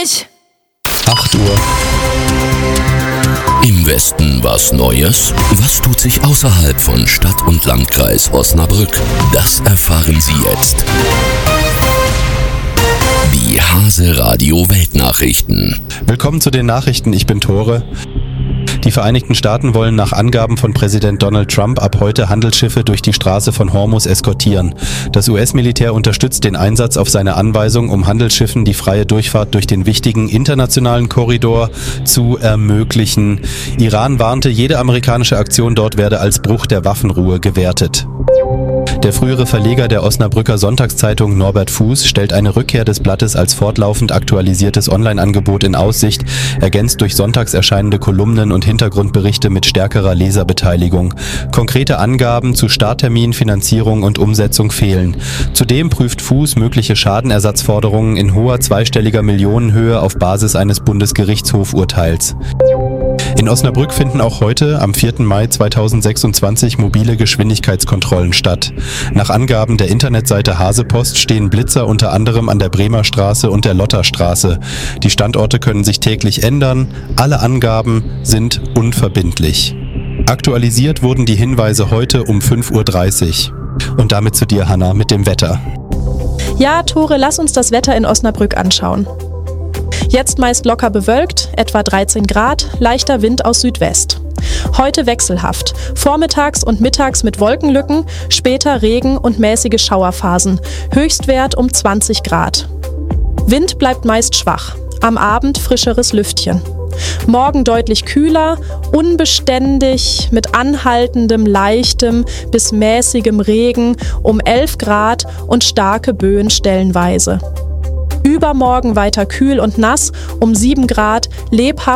nicht! 8 Uhr. Im Westen was Neues? Was tut sich außerhalb von Stadt und Landkreis Osnabrück? Das erfahren Sie jetzt. Die Hase Radio Weltnachrichten. Willkommen zu den Nachrichten, ich bin Tore. Die Vereinigten Staaten wollen nach Angaben von Präsident Donald Trump ab heute Handelsschiffe durch die Straße von Hormuz eskortieren. Das US-Militär unterstützt den Einsatz auf seine Anweisung, um Handelsschiffen die freie Durchfahrt durch den wichtigen internationalen Korridor zu ermöglichen. Iran warnte, jede amerikanische Aktion dort werde als Bruch der Waffenruhe gewertet. Der frühere Verleger der Osnabrücker Sonntagszeitung Norbert Fuß stellt eine Rückkehr des Blattes als fortlaufend aktualisiertes Online-Angebot in Aussicht, ergänzt durch sonntags erscheinende Kolumnen und Hintergrundberichte mit stärkerer Leserbeteiligung. Konkrete Angaben zu Starttermin, Finanzierung und Umsetzung fehlen. Zudem prüft Fuß mögliche Schadenersatzforderungen in hoher zweistelliger Millionenhöhe auf Basis eines Bundesgerichtshofurteils. In Osnabrück finden auch heute, am 4. Mai 2026, mobile Geschwindigkeitskontrollen statt. Nach Angaben der Internetseite Hasepost stehen Blitzer unter anderem an der Bremer Straße und der Lotterstraße. Die Standorte können sich täglich ändern. Alle Angaben sind unverbindlich. Aktualisiert wurden die Hinweise heute um 5:30 Uhr. Und damit zu dir, Hanna, mit dem Wetter. Ja, Tore, lass uns das Wetter in Osnabrück anschauen. Jetzt meist locker bewölkt, etwa 13 Grad, leichter Wind aus Südwest. Heute wechselhaft, vormittags und mittags mit Wolkenlücken, später Regen und mäßige Schauerphasen, Höchstwert um 20 Grad. Wind bleibt meist schwach, am Abend frischeres Lüftchen. Morgen deutlich kühler, unbeständig, mit anhaltendem, leichtem bis mäßigem Regen um 11 Grad und starke Böen stellenweise. Übermorgen weiter kühl und nass, um 7 Grad, lebhaft